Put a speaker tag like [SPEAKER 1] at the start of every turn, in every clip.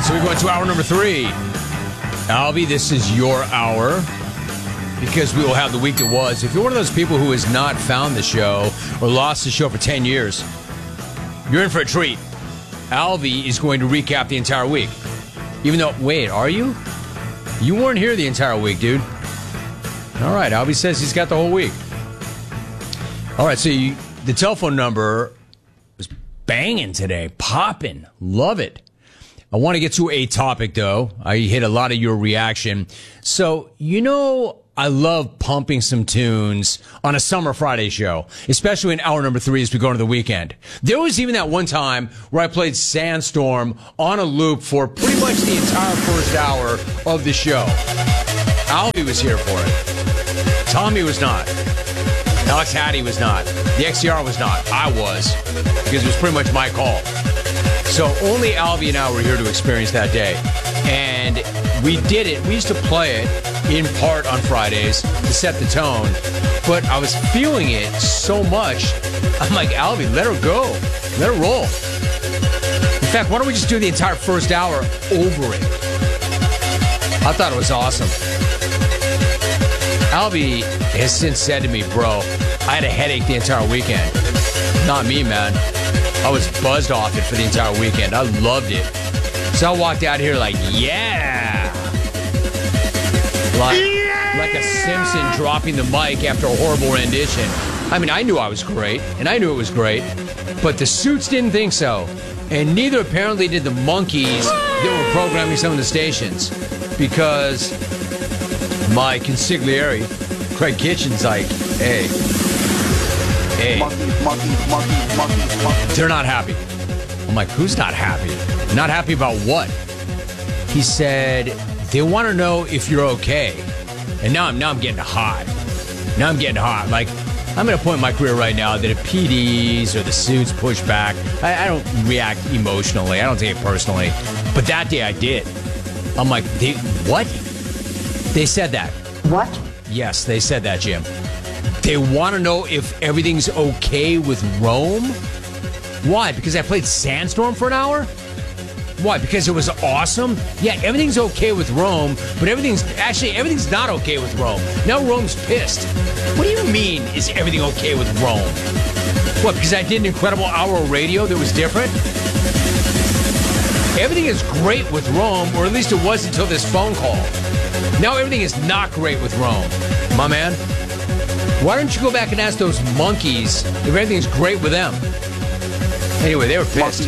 [SPEAKER 1] right, so we go into hour number 3. Albie, this is your hour because we will have the week that was. If you're one of those people who has not found the show or lost the show for 10 years, you're in for a treat. Albie is going to recap the entire week. Even though, wait, are you? You weren't here the entire week, dude. All right, Albie says he's got the whole week. All right, so the telephone number was banging today, popping. Love it. I want to get to a topic, though. I hit a lot of your reaction. So, I love pumping some tunes on a Summer Friday show, especially in hour number 3 as we go into the weekend. There was even that one time where I played Sandstorm on a loop for pretty much the entire first hour of the show. Albie was here for it. Tommy was not. Alex Hattie was not. The XCR was not. I was, because it was pretty much my call. So only Albie and I were here to experience that day. And we did it. We used to play it in part on Fridays to set the tone. But I was feeling it so much. I'm like, Albie, let her go. Let her roll. In fact, why don't we just do the entire first hour over it? I thought it was awesome. Albie has since said to me, bro, I had a headache the entire weekend. Not me, man. I was buzzed off it for the entire weekend. I loved it. So I walked out here like, yeah. Like a Simpson dropping the mic after a horrible rendition. I mean, I knew I was great, and I knew it was great, but the suits didn't think so. And neither apparently did the monkeys that were programming some of the stations. Because my consigliere, Craig Kitchen's like, hey. They're not happy. I'm like, who's not happy? Not happy about what? He said, they want to know if you're okay. And now I'm getting hot. Like, I'm at a point in my career right now that if PDs or the suits push back, I don't react emotionally. I don't take it personally. But that day I did. I'm like, what? They said that.
[SPEAKER 2] What?
[SPEAKER 1] Yes, they said that, Jim. They want to know if everything's okay with Rome? Why? Because I played Sandstorm for an hour? Why? Because it was awesome? Yeah, everything's okay with Rome, but everything's not okay with Rome. Now Rome's pissed. What do you mean, is everything okay with Rome? What, because I did an incredible hour of radio that was different? Everything is great with Rome, or at least it was until this phone call. Now everything is not great with Rome. My man, why don't you go back and ask those monkeys if everything's great with them? Anyway, they were pissed.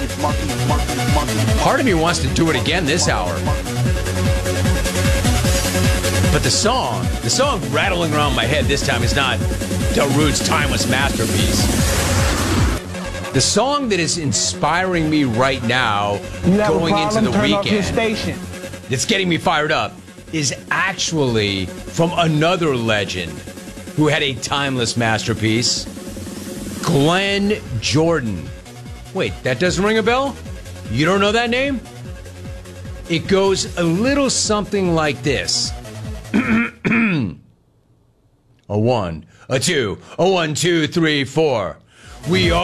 [SPEAKER 1] Part of me wants to do it again this hour. But the song rattling around my head this time is not Darude's timeless masterpiece. The song that is inspiring me right now, going into the weekend, that's getting me fired up, is actually from another legend who had a timeless masterpiece, Glenn Jordan. Wait, that doesn't ring a bell? You don't know that name? It goes a little something like this. A 1, a 2, a 1, 2, 3, 4. We are